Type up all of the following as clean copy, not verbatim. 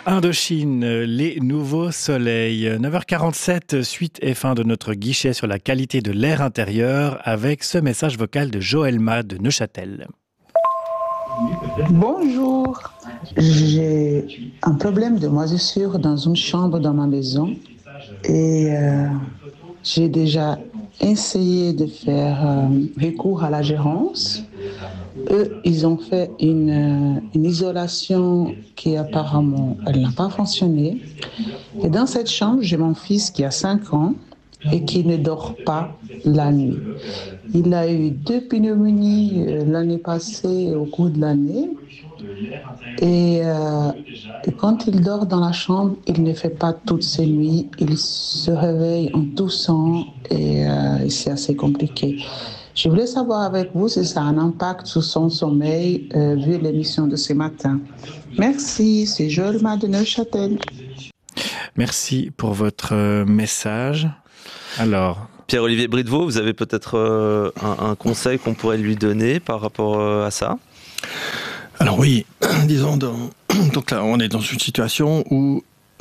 Indochine, les nouveaux soleils. 9h47, suite et fin de notre guichet sur la qualité de l'air intérieur avec ce message vocal de Joëlma de Neuchâtel. Bonjour, j'ai un problème de moisissure dans une chambre dans ma maison et j'ai déjà essayé de faire recours à la gérance. Eux, ils ont fait une isolation qui apparemment, elle n'a pas fonctionné. Et dans cette chambre, j'ai mon fils qui a 5 ans et qui ne dort pas la nuit. Il a eu 2 pneumonies l'année passée au cours de l'année. Et quand il dort dans la chambre, il ne fait pas toutes ses nuits. Il se réveille en toussant et c'est assez compliqué. Je voulais savoir avec vous si ça a un impact sur son sommeil vu l'émission de ce matin. Merci, c'est Joëlma de Neuchâtel. Merci pour votre message. Alors, Pierre-Olivier Bridevaux, vous avez peut-être un conseil qu'on pourrait lui donner par rapport à ça ? Alors oui, disons, donc là on est dans une situation où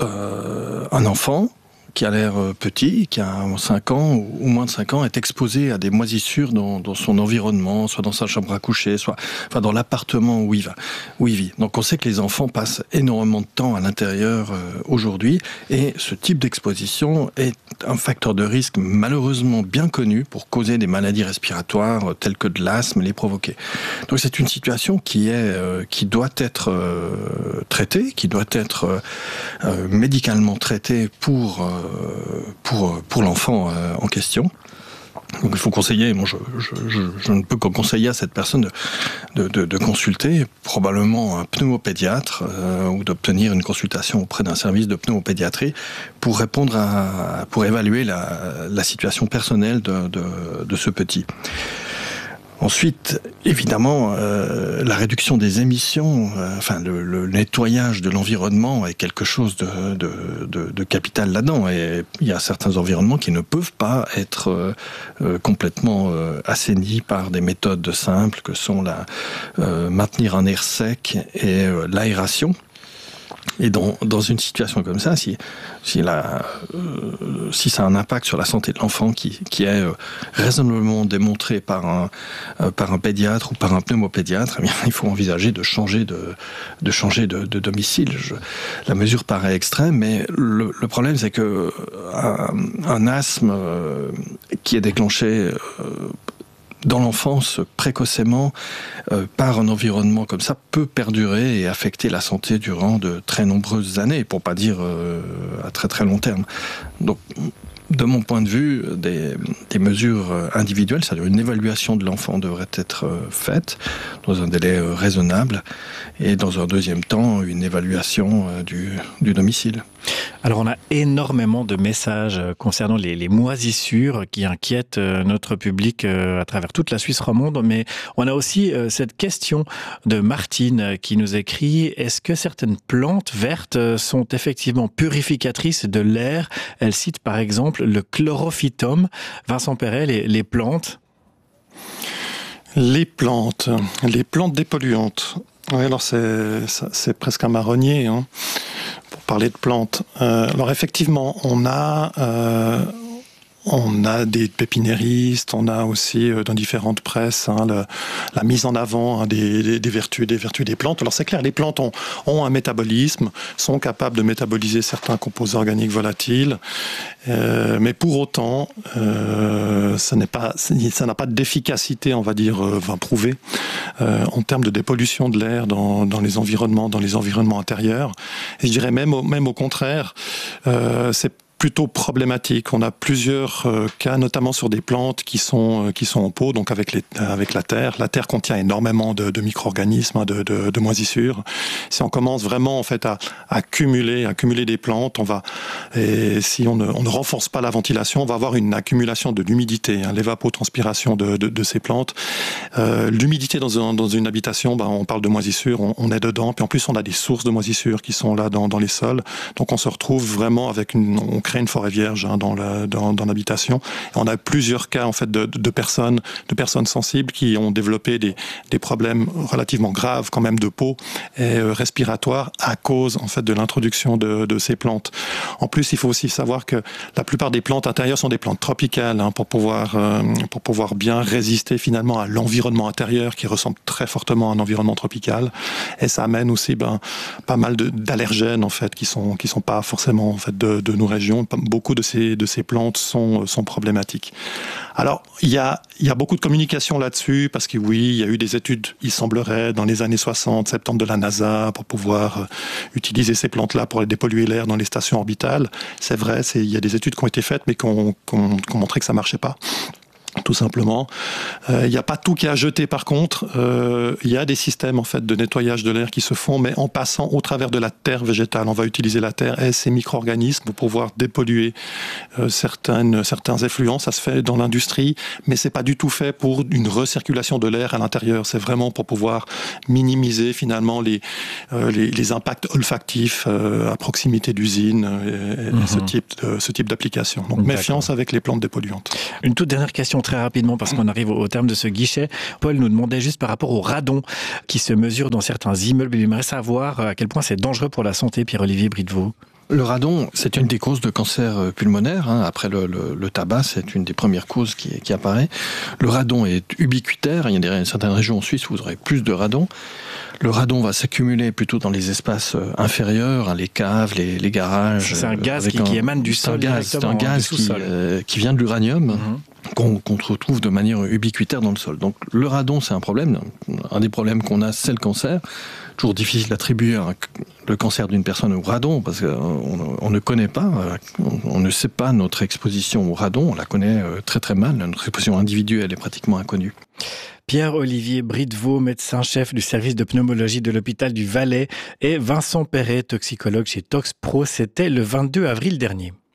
un enfant qui a l'air petit, qui a 5 ans ou moins de 5 ans, est exposé à des moisissures dans son environnement, soit dans sa chambre à coucher, soit dans l'appartement où il vit. Donc on sait que les enfants passent énormément de temps à l'intérieur aujourd'hui, et ce type d'exposition est un facteur de risque malheureusement bien connu pour causer des maladies respiratoires telles que de l'asthme, les provoquer. Donc c'est une situation qui doit être traitée, qui doit être médicalement traitée pour l'enfant en question. Donc il faut conseiller, je ne peux que conseiller à cette personne de consulter probablement un pneumopédiatre ou d'obtenir une consultation auprès d'un service de pneumopédiatrie pour pour évaluer la situation personnelle de ce petit. Ensuite, évidemment, la réduction des émissions, le nettoyage de l'environnement est quelque chose de capital là-dedans. Et il y a certains environnements qui ne peuvent pas être complètement assainis par des méthodes simples que sont maintenir un air sec et l'aération. Et dans une situation comme ça, si ça a un impact sur la santé de l'enfant qui est raisonnablement démontré par un pédiatre ou par un pneumopédiatre, eh bien, il faut envisager de changer de domicile. La mesure paraît extrême, mais le problème c'est que un asthme qui est déclenché dans l'enfance, précocement, par un environnement comme ça, peut perdurer et affecter la santé durant de très nombreuses années, pour pas dire à très très long terme. Donc, de mon point de vue, des mesures individuelles, c'est-à-dire une évaluation de l'enfant devrait être faite dans un délai raisonnable, et dans un deuxième temps, une évaluation du domicile. Alors on a énormément de messages concernant les moisissures qui inquiètent notre public à travers toute la Suisse romande, mais on a aussi cette question de Martine qui nous écrit: est-ce que certaines plantes vertes sont effectivement purificatrices de l'air? Elle cite par exemple le chlorophytum. Vincent Perret, les plantes. Les plantes dépolluantes. Oui, alors c'est presque un marronnier, hein, pour parler de plantes. Alors effectivement, on a des pépiniéristes, on a aussi dans différentes presses la mise en avant des vertus des plantes. Alors c'est clair, les plantes ont un métabolisme, sont capables de métaboliser certains composés organiques volatiles, mais pour autant, ça n'a pas d'efficacité, on va dire, prouvée en termes de dépollution de l'air dans les environnements intérieurs. Et je dirais même au contraire, c'est plutôt problématique. On a plusieurs cas, notamment sur des plantes qui sont en pot, donc avec la terre. La terre contient énormément de micro-organismes, de moisissures. Si on commence vraiment en fait à accumuler des plantes, et si on ne renforce pas la ventilation, on va avoir une accumulation de l'humidité, l'évapotranspiration de ces plantes. L'humidité dans une habitation, on parle de moisissures, on est dedans, puis en plus on a des sources de moisissures qui sont là dans les sols. Donc on se retrouve vraiment on crée créer une forêt vierge dans l'habitation. Et on a plusieurs cas en fait de personnes sensibles qui ont développé des problèmes relativement graves quand même de peau et respiratoires à cause en fait de l'introduction de ces plantes. En plus, il faut aussi savoir que la plupart des plantes intérieures sont des plantes tropicales pour pouvoir bien résister finalement à l'environnement intérieur qui ressemble très fortement à un environnement tropical. Et ça amène aussi pas mal d'allergènes en fait qui sont pas forcément en fait de nos régions. Beaucoup de ces plantes sont problématiques. Alors il y a beaucoup de communication là-dessus parce que oui, il y a eu des études, il semblerait, dans les années 60, 70 de la NASA pour pouvoir utiliser ces plantes-là pour dépolluer l'air dans les stations orbitales. C'est vrai, il y a des études qui ont été faites mais qui ont montré que ça marchait pas. Tout simplement. Il n'y a pas tout qui est à jeter par contre. Il y a des systèmes en fait de nettoyage de l'air qui se font, mais en passant au travers de la terre végétale. On va utiliser la terre et ces micro-organismes pour pouvoir dépolluer certains effluents. Ça se fait dans l'industrie, mais c'est pas du tout fait pour une recirculation de l'air à l'intérieur. C'est vraiment pour pouvoir minimiser finalement les impacts olfactifs à proximité d'usines et ce type d'application. Donc méfiance avec les plantes dépolluantes. Une toute dernière question très rapidement parce qu'on arrive au terme de ce guichet. Paul nous demandait juste par rapport au radon qui se mesure dans certains immeubles. Il aimerait savoir à quel point c'est dangereux pour la santé, Pierre-Olivier Bridevaux. Le radon, c'est une des causes de cancer pulmonaire. Après le tabac, c'est une des premières causes qui apparaît. Le radon est ubiquitaire. Il y a certaines régions en Suisse où vous aurez plus de radon. Le radon va s'accumuler plutôt dans les espaces inférieurs, les caves, les garages. C'est un gaz qui émane du sol. C'est un gaz qui vient de l'uranium. Qu'on retrouve de manière ubiquitaire dans le sol. Donc le radon, c'est un problème. Un des problèmes qu'on a, c'est le cancer. Toujours difficile d'attribuer le cancer d'une personne au radon, parce qu'on ne connaît pas, on ne sait pas notre exposition au radon, on la connaît très très mal, notre exposition individuelle est pratiquement inconnue. Pierre-Olivier Bridevaux, médecin-chef du service de pneumologie de l'hôpital du Valais, et Vincent Perret, toxicologue chez ToxPro, c'était le 22 avril dernier.